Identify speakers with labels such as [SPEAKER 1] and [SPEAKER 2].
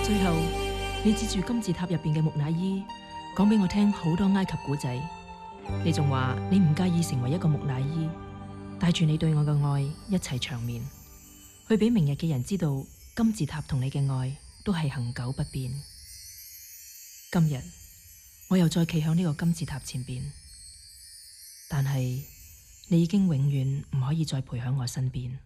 [SPEAKER 1] 最後，你指住金字塔入邊嘅木乃伊，講俾我聽好多埃及古仔。你仲話你唔介意成為一個木乃伊，帶住你對我嘅愛一齊長眠，去俾明日嘅人知道金字塔同你嘅愛都係恆久不變。今日我又再企響呢個金字塔前邊，但係你已經永遠唔可以再陪喺我身邊。